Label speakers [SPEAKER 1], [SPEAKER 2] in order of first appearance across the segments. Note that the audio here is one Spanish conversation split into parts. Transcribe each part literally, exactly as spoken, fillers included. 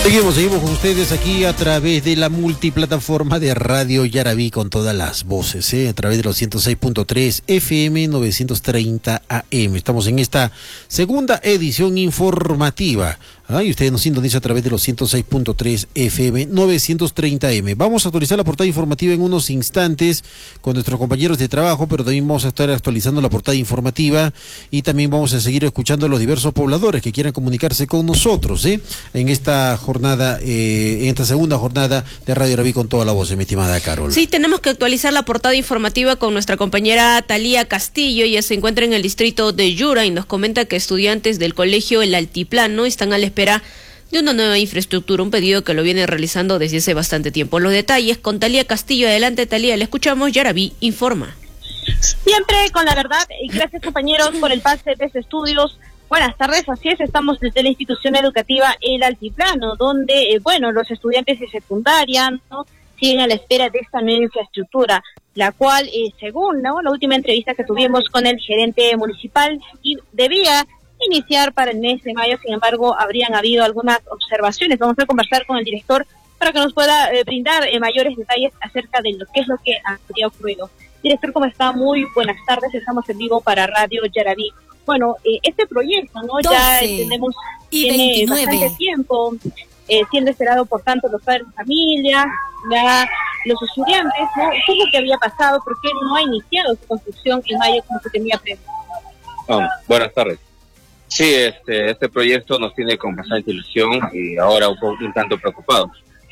[SPEAKER 1] Seguimos, seguimos con ustedes aquí a través de la multiplataforma de Radio Yaraví con todas las voces, ¿eh? A través de los ciento seis punto tres F M, novecientos treinta A M. Estamos en esta segunda edición informativa. ¿Ah? Y ustedes nos sintonizan a través de los ciento seis punto tres F M, novecientos treinta A M. Vamos a actualizar la portada informativa en unos instantes con nuestros compañeros de trabajo, pero también vamos a estar actualizando la portada informativa y también vamos a seguir escuchando a los diversos pobladores que quieran comunicarse con nosotros, ¿eh? En esta jornada, eh, en esta segunda jornada de Radio Yaraví con toda la voz, mi estimada Carol.
[SPEAKER 2] Sí, tenemos que actualizar la portada informativa con nuestra compañera Talía Castillo. Ella se encuentra en el distrito de Yura y nos comenta que estudiantes del colegio El Altiplano están a la espera de una nueva infraestructura, un pedido que lo viene realizando desde hace bastante tiempo. Los detalles con Talía Castillo. Adelante, Talía, le escuchamos. Yaraví informa.
[SPEAKER 3] Siempre con la verdad, y gracias compañeros por el pase de estos estudios. Buenas tardes, así es, estamos desde la institución educativa El Altiplano, donde, eh, bueno, los estudiantes de secundaria, ¿no?, siguen a la espera de esta nueva infraestructura, la cual, eh, según, ¿no?, la última entrevista que tuvimos con el gerente municipal, y debía iniciar para el mes de mayo. Sin embargo, habrían habido algunas observaciones. Vamos a conversar con el director para que nos pueda eh, brindar eh, mayores detalles acerca de lo que es lo que habría ocurrido. Director, ¿cómo está? Muy buenas tardes, estamos en vivo para Radio Yaraví. Bueno, eh, este proyecto, ¿no?, ya entendemos, tiene bastante tiempo eh, siendo esperado por tanto los padres de familia, ya los estudiantes, ¿no? ¿Qué es lo que había pasado? ¿Por qué no ha iniciado su construcción en mayo como se tenía previsto?
[SPEAKER 4] Oh, buenas tardes. Sí, este este proyecto nos tiene con bastante ilusión y ahora un, poco, un tanto preocupados.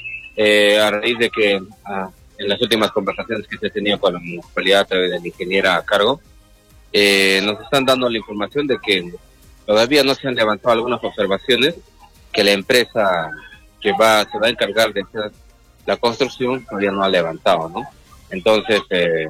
[SPEAKER 4] Eh, a raíz de que ah, en las últimas conversaciones que se tenía con la municipalidad a través de la ingeniera a cargo, eh, nos están dando la información de que todavía no se han levantado algunas observaciones que la empresa que va se va a encargar de hacer la construcción todavía no ha levantado, ¿no? Entonces, eh,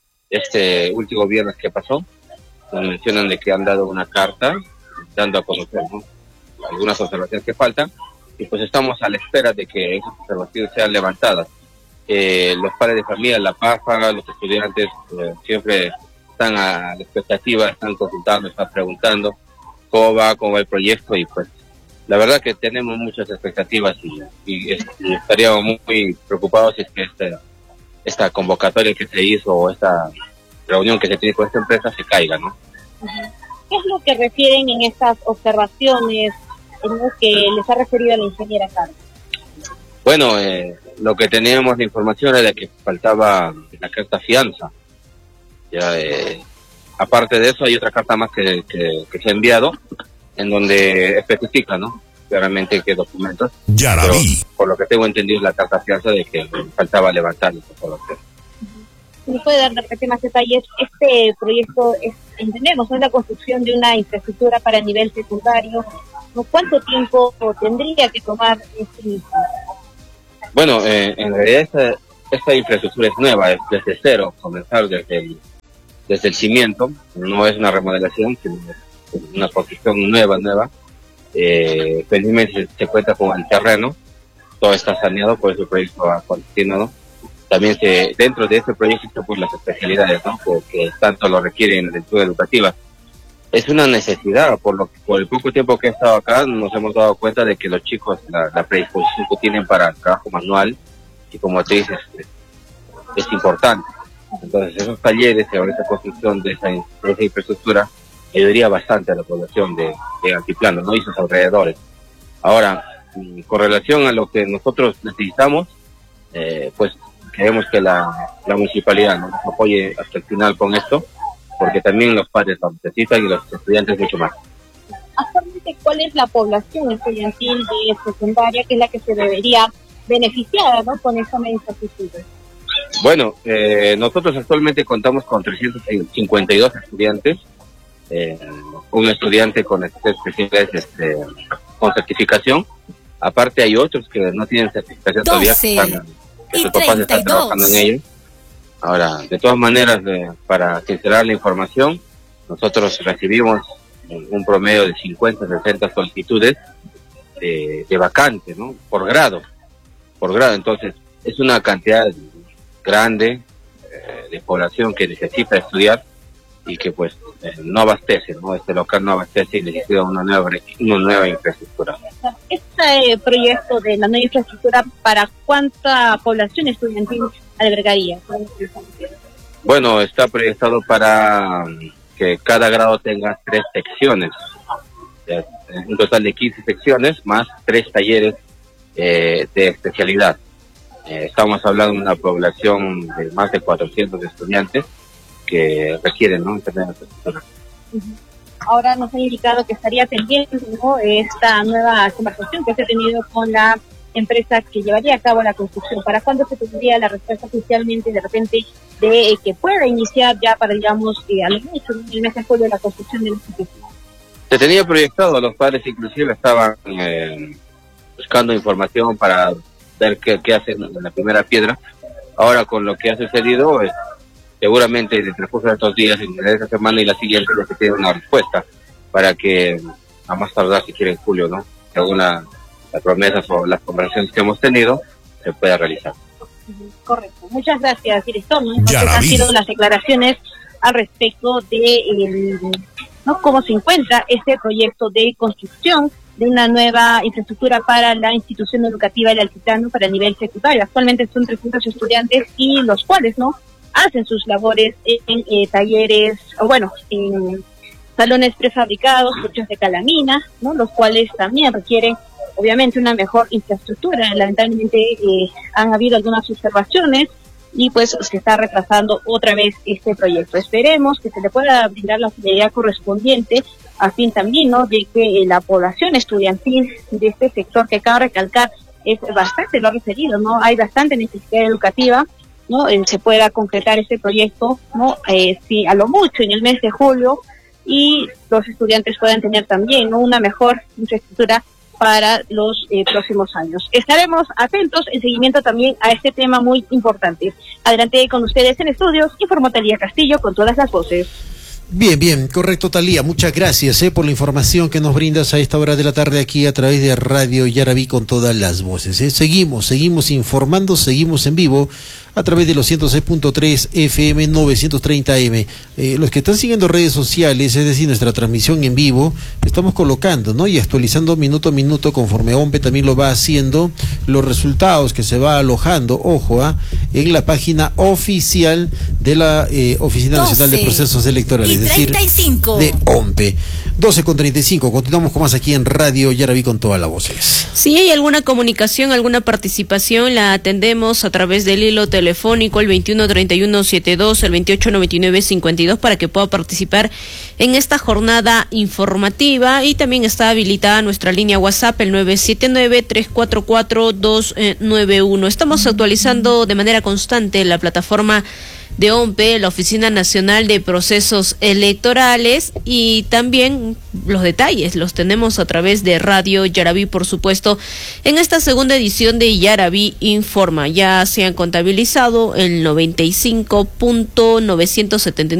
[SPEAKER 4] este último viernes que pasó, nos mencionan de que han dado una carta dando a conocer, ¿no?, algunas observaciones que faltan, y pues estamos a la espera de que esas observaciones sean levantadas. Eh, los padres de familia, la P A F A, los estudiantes eh, siempre están a la expectativa, están consultando, están preguntando cómo va, cómo va el proyecto, y pues la verdad que tenemos muchas expectativas y, y, y estaríamos muy, muy preocupados si es que este, esta convocatoria que se hizo o esta reunión que se tiene con esta empresa se caiga, ¿no?
[SPEAKER 3] ¿Qué es lo que refieren en estas observaciones en lo que les ha referido la ingeniera Carlos?
[SPEAKER 4] Bueno, eh, lo que teníamos la información era que faltaba la carta fianza. Ya, eh, aparte de eso hay otra carta más que, que, que se ha enviado en donde especifica, ¿no?, claramente qué documentos. Yaraví. Por lo que tengo entendido es la carta fianza de que faltaba levantar esa población.
[SPEAKER 3] ¿Me puede dar de repente más detalles? Este proyecto, es, entendemos, es la construcción de una infraestructura para nivel secundario. ¿Cuánto tiempo tendría que tomar este mismo?
[SPEAKER 4] Bueno, eh, en realidad esta, esta infraestructura es nueva, es desde cero, comenzar desde el, desde el cimiento, no es una remodelación, sino es una construcción nueva, nueva. Eh, felizmente se, se cuenta con el terreno, todo está saneado, por eso el proyecto va continuado. También se, dentro de este proyecto están pues las especialidades, ¿no?, que, que tanto lo requieren en la estructura educativa. Es una necesidad, por lo que por el poco tiempo que he estado acá nos hemos dado cuenta de que los chicos la, la predisposición que tienen para el trabajo manual, y como te dices, es, es importante. Entonces esos talleres y ahora esa construcción de esa, de esa infraestructura ayudaría bastante a la población de, de Altiplano, ¿no?, y sus alrededores. Ahora, con relación a lo que nosotros necesitamos, eh, pues queremos que la, la municipalidad, ¿no?, nos apoye hasta el final con esto, porque también los padres lo necesitan y los estudiantes mucho más.
[SPEAKER 3] Actualmente, ¿cuál es la población estudiantil de secundaria que es la que se debería beneficiar, ¿no?, con esta infraestructura?
[SPEAKER 4] Bueno, eh, nosotros actualmente contamos con trescientos cincuenta y dos estudiantes, eh, un estudiante con especialidades este, con certificación. Aparte hay otros que no tienen certificación todavía, que, están, que sus papás están trabajando en ello. Ahora, de todas maneras, eh, para sincerar la información, nosotros recibimos un promedio de cincuenta, sesenta solicitudes de, de vacante, ¿no?, por grado, por grado. Entonces, es una cantidad grande eh, de población que necesita estudiar y que pues eh, no abastece, ¿no? Este local no abastece y necesita una nueva, una nueva infraestructura.
[SPEAKER 3] ¿Es este proyecto de la nueva infraestructura, ¿para cuánta población estudiantil albergaría?
[SPEAKER 4] Bueno, está proyectado para que cada grado tenga tres secciones, un total de quince secciones, más tres talleres eh, de especialidad. Eh, estamos hablando de una población de más de cuatrocientos estudiantes que requieren, ¿no?, tener infraestructura.
[SPEAKER 3] Ahora nos ha indicado que estaría pendiente, ¿no?, esta nueva conversación que se ha tenido con la empresa que llevaría a cabo la construcción. ¿Para cuándo se tendría la respuesta oficialmente, de repente, de eh, que pueda iniciar ya para, digamos, eh, a lo mucho en el mes de julio la construcción de la institución?
[SPEAKER 4] Se tenía proyectado, los padres inclusive estaban eh, buscando información para ver qué, qué hacen en la primera piedra. Ahora, con lo que ha sucedido, eh, seguramente en el transcurso de estos días, en esta semana y la siguiente, lo que tiene una respuesta para que, a más tardar, si quiere en julio, ¿no?, según la, las promesas o las conversaciones que hemos tenido, se pueda realizar.
[SPEAKER 3] Correcto. Muchas gracias, director. ¿No? Entonces, han sido las declaraciones al respecto de el, ¿no?, cómo se encuentra este proyecto de construcción de una nueva infraestructura para la institución educativa del Altiplano para el nivel secundario. Actualmente son trescientos estudiantes y los cuales, ¿no?, hacen sus labores en, en eh, talleres, o bueno, en salones prefabricados, hechos de calamina, ¿no?, los cuales también requieren obviamente una mejor infraestructura. Lamentablemente eh, han habido algunas observaciones y pues se está retrasando otra vez este proyecto. Esperemos que se le pueda brindar la fidelidad correspondiente a fin también, ¿no?, de que eh, la población estudiantil de este sector, que acabo de recalcar, es bastante, lo ha referido, ¿no?, hay bastante necesidad educativa, ¿no?, eh, se pueda concretar este proyecto, ¿no?, eh, si a lo mucho en el mes de julio, y los estudiantes puedan tener también, ¿no?, una mejor infraestructura para los eh, próximos años. Estaremos atentos en seguimiento también a este tema muy importante. Adelante con ustedes en estudios, informó Talía Castillo con todas las voces.
[SPEAKER 1] Bien, bien, correcto, Talía, muchas gracias eh, por la información que nos brindas a esta hora de la tarde aquí a través de Radio Yaraví con todas las voces. Eh. Seguimos, seguimos informando, seguimos en vivo a través de los ciento seis punto tres F M novecientos treinta A M. Eh, los que están siguiendo redes sociales, es decir, nuestra transmisión en vivo, estamos colocando, ¿no?, y actualizando minuto a minuto, conforme OMPE también lo va haciendo, los resultados que se va alojando, ojo, ¿ah?, en la página oficial de la eh, Oficina Nacional de Procesos Electorales, es decir, de OMPE. doce con treinta y cinco, continuamos con más aquí en Radio Yaraví con todas las voces.
[SPEAKER 2] Si hay alguna comunicación, alguna participación, la atendemos a través del hilo telefónico, el veintiuno treinta y uno setenta y dos, el veintiocho noventa y nueve cincuenta y dos, para que pueda participar en esta jornada informativa. Y también está habilitada nuestra línea WhatsApp, el nueve siete nueve, tres cuatro cuatro, dos nueve uno. Estamos actualizando de manera constante la plataforma de OMPE, la Oficina Nacional de Procesos Electorales, y también los detalles los tenemos a través de Radio Yaraví, por supuesto, en esta segunda edición de Yaraví Informa. Ya se han contabilizado el noventa y cinco punto novecientos setenta y nueve